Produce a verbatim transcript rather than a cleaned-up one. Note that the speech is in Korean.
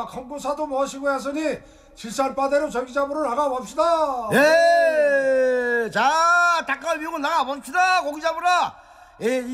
자, 컨구사도 모시고 했으니 칠살바대로 저기 잡으러 나가봅시다. 예, 자, 닭갈비 이고 나가봅시다. 고기 잡으러. 예,